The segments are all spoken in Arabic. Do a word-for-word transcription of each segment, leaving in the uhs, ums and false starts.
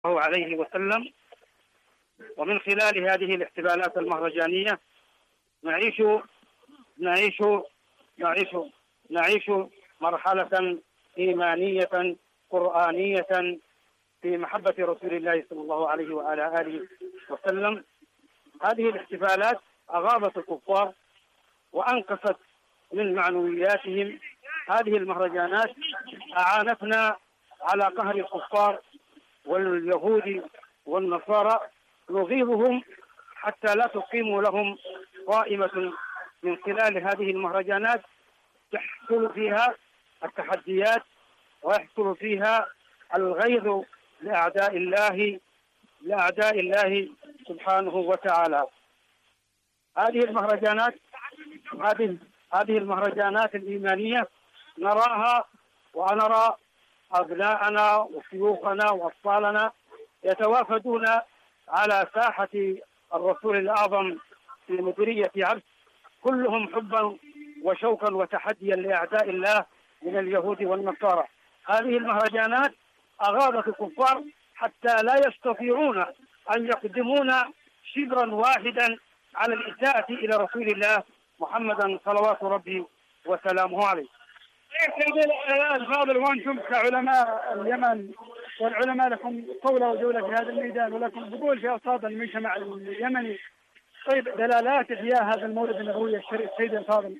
الله عليه وسلم. ومن خلال هذه الاحتفالات المهرجانية نعيش نعيش نعيش نعيش مرحلة إيمانية قرآنية في محبة رسول الله صلى الله عليه وعلى آله وسلم. هذه الاحتفالات أغاظت الكفار وأنقصت من معنوياتهم. هذه المهرجانات أعانتنا على قهر الكفار واليهود والنصارى، نغيظهم حتى لا تقيموا لهم قائمة من خلال هذه المهرجانات تحصل فيها التحديات ويحصل فيها الغيظ لأعداء الله لأعداء الله سبحانه وتعالى. هذه المهرجانات هذه هذه المهرجانات الإيمانية نراها ونرى أبناءنا وشيوخنا وأطفالنا يتوافدون على ساحة الرسول الأعظم في مديرية عبس، كلهم حبا وشوقا وتحديا لأعداء الله من اليهود والنصارى. هذه المهرجانات أغاظت الكفار حتى لا يستطيعون أن يقدمون شبرا واحدا على الإساءة إلى رسول الله محمدا صلوات ربي وسلامه عليه. الفاضل، وانتم كعلماء اليمن والعلماء لكم قولة وجولة في هذا الميدان ولكم بقول في أوساط المجتمع اليمني، طيب دلالات إحياء هذا المولد النبوي الشريف سيدي الفاضل؟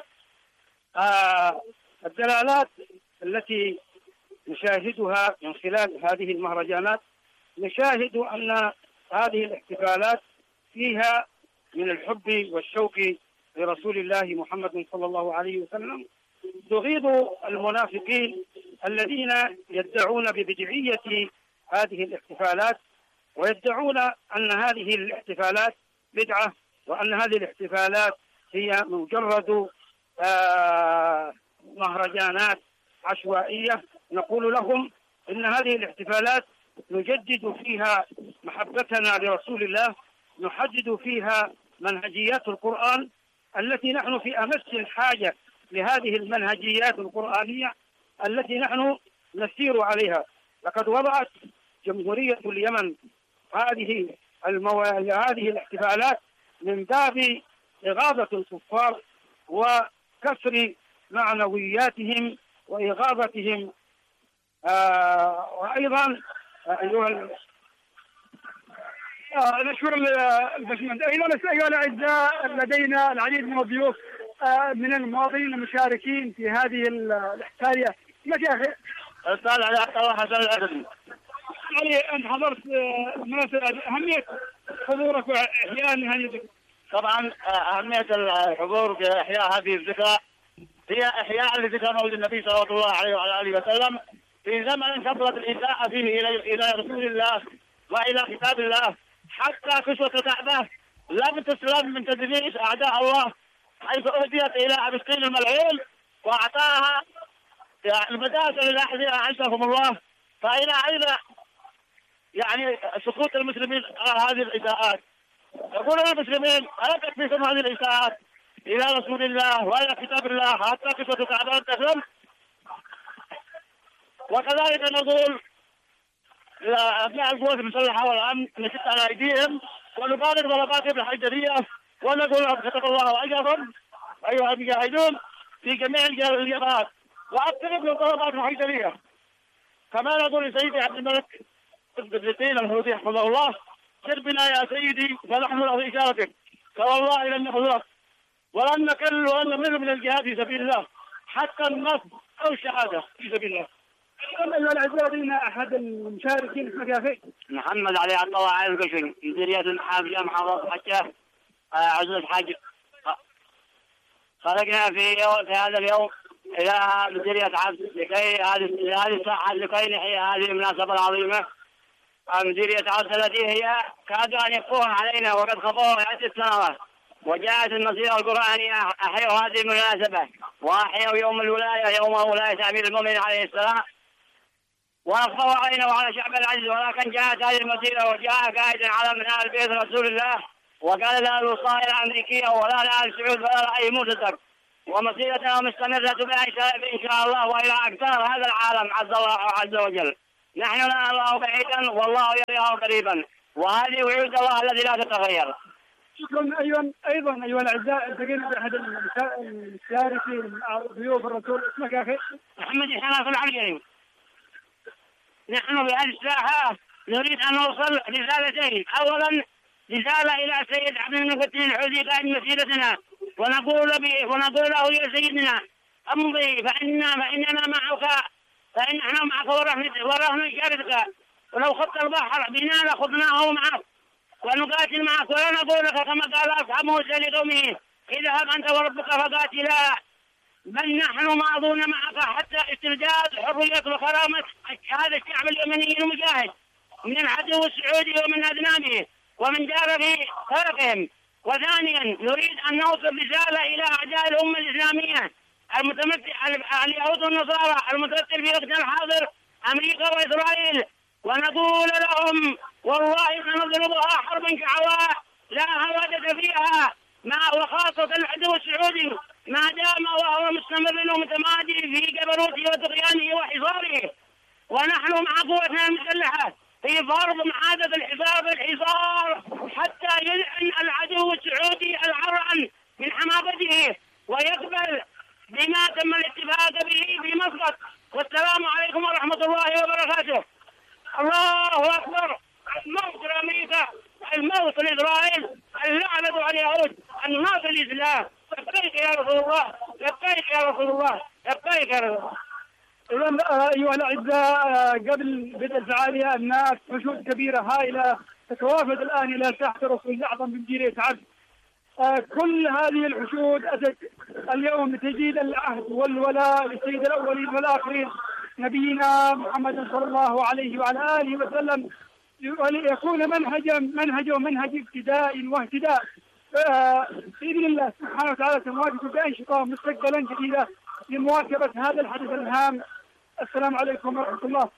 آه الدلالات التي نشاهدها من خلال هذه المهرجانات، نشاهد أن هذه الاحتفالات فيها من الحب والشوق لرسول الله محمد صلى الله عليه وسلم، تغيظ المنافقين الذين يدعون ببدعية هذه الاحتفالات ويدعون أن هذه الاحتفالات بدعة وأن هذه الاحتفالات هي مجرد آه مهرجانات عشوائية. نقول لهم إن هذه الاحتفالات نجدد فيها محبتنا لرسول الله، نحدد فيها منهجيات القرآن التي نحن في أمس الحاجة لهذه المنهجيات القرآنية التي نحن نسير عليها. لقد وضعت جمهورية اليمن هذه المو... هذه الاحتفالات من باب إغاظة الكفار وكسر معنوياتهم وإغاظتهم. آه وأيضا أيها آه نشكر الباشمهندس. أيضا أيها الأعزاء، لدينا العديد من الضيوف آه من المواطنين المشاركين في هذه الاحتفالية. لك يا أخي أستاذ علي عبد الله حسن العدل. علي، أنت حضرت مناسبة، أهمية حضورك وإحياء هذه الذكرى. طبعا أهمية الحضور في إحياء هذه الذكرى هي إحياء لذكرى مولد النبي صلى الله عليه وعلى آله وسلم في زمن كثرت الإساءة فيه إلى إلى رسول الله وإلى كتاب الله، حتى كسوة الكعبة لم تسلم من تدليس أعداء الله، حيث أهديت إلى أبسطين الملعون وأعطاها يعني مداسة للأحذية أعزهم الله. فإلى أين يعني سقوط المسلمين على هذه الإساءات؟ يقول للمسلمين ألا تكفيكم هذه الإساءات إلى رسول الله وإلى كتاب الله حتى كسوة الكعبة تسلم؟ وكذلك نقول إلى أبناء القوات المسلحة والأمن نشد على أيديهم ونبادر ضرباتهم الحجرية ونقول لهم كتب الله أجرهم أيها المجاهدون في جميع الجبهات، وأقترب للضربات الحجرية. كما نقول لسيدي عبد الملك بن سيدنا الهودي حفظه الله: سر بنا يا سيدي فنحن له إشارتك، فوالله لن نخذلك ولن نكل ولن نمل من الجهاد في سبيل الله حتى النصر أو الشهادة في سبيل الله. أيها الأعزاء، لدينا أحد المشاركين اسمك يا أخي؟ محمد علي عبد الله عين القشري، مديرية المحافظة محافظة حجة عزل الحج. خرجنا في يوم في هذا اليوم إلى مديرية عبس لكي هذه هذه الساحة لكي نحيي هذه المناسبة العظيمة. مديرية عبس التي هي كادوا أن يخفوها علينا وقد خفوها عدة سنوات، وجاءت النصيحة القرآنية: أحيوا هذه المناسبة وأحيوا يوم الولاية يوم ولاية أمير المؤمنين عليه السلام، وأخفوا علينا وعلى شعب العزيز. ولكن جاءت هذه المسيرة وجاء قائدا على من آل بيت رسول الله وقال لا الوصاية الأمريكية ولا لآل سعود ولا لأي مصدق، ومسيرتنا مستمرة بإن شاء الله وإلى أقطار هذا العالم عز الله عز وجل. نحن لا نراه بعيدا والله يراه قريبا، وهذه وعود الله الذي لا تتغير. شكرا. أيضا أيضا أيها الأعزاء، التقينا بأحد الشاركين ضيوف الرسول. اسمك يا أخي؟ محمد الحنان العلقري. نحن بهذه الساحة نريد أن نوصل رسالتين. أولا رسالة إلى سيد عبد المفتح الحوثي قائد مسيرتنا، ونقول به ونقول له يا سيدنا أمضي فإننا فإننا معك، فإن نحن معك ورهن شارتك، ولو خط البحر بنا لخضناه معك ونقاتل معك، ولا نقول لك كما قال أصحاب موسى لقومه اذهب أنت وربك فقاتلا، بل نحن ماضون معك حتى استرداد حرية وكرامة هذا الشعب اليمني المجاهد من العدو السعودي ومن أذنابه ومن جار في خلقهم. وثانيا نريد أن نوصل رسالة إلى أعداء الأمة الإسلامية المتمثل اليهود والنصارى المتمثل في وقتنا الحاضر أمريكا وإسرائيل، ونقول لهم والله سنضربها حربا شعواء لا هوادة فيها، مع وخاصة العدو السعودي ما دام وهو مستمر ومتمادي في جبروته وطغيانه وحصاره، ونحن مع قوتنا المسلحة في فرض معادة الحصار بالحصار حتى يلعن العدو السعودي العرعن من حماقته ويقبل بما تم الاتفاق به في مسقط. والسلام عليكم ورحمة الله وبركاته. الله أكبر. الموت لأمريكا، الموت لإسرائيل، اللعنة على اليهود، الناصر الإسلام. لبيك يا رسول الله، لبيك يا رسول الله، لبيك يا رسول الله. إذن أيها الأعزاء، قبل بدء الفعالية الناس حشود كبيرة هائلة تتوافد الآن إلى ساحة الرسول الأعظم بمديرية عبد. كل هذه الحشود أتت اليوم لتجديد العهد والولاء للسيد الأولين والآخرين نبينا محمد صلى الله عليه وعلى آله وسلم، وليكون منهجا منهجه منهج ابتداء واهتداء بإذن الله سبحانه وتعالى. سنواجه بأنشطة مستقبلا جديدة لمواكبة هذا الحدث الهام. السلام عليكم ورحمة الله.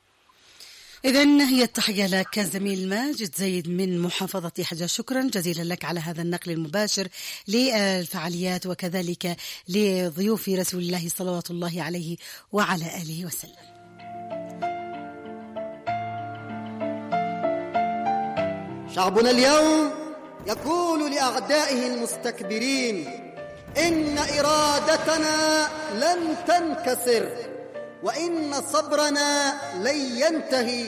إذن هي التحية لك زميل ماجد زيد من محافظة حجاز. شكرا جزيلا لك على هذا النقل المباشر للفعاليات وكذلك لضيوف رسول الله صلوات الله عليه وعلى آله وسلم. شعبنا اليوم يقول لأعدائه المستكبرين إن إرادتنا لن تنكسر وإن صبرنا لن ينتهي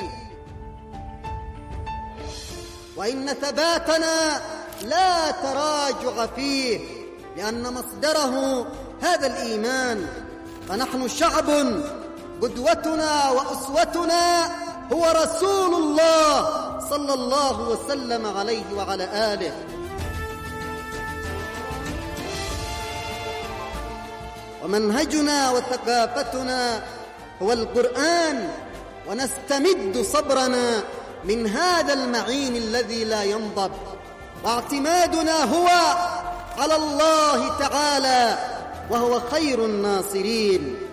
وإن ثباتنا لا تراجع فيه، لأن مصدره هذا الإيمان. فنحن شعب قدوتنا وأسوتنا هو رسول الله صلى الله وسلم عليه وعلى آله. ومنهجنا وثقافتنا هو القرآن، ونستمد صبرنا من هذا المعين الذي لا ينضب، واعتمادنا هو على الله تعالى وهو خير الناصرين.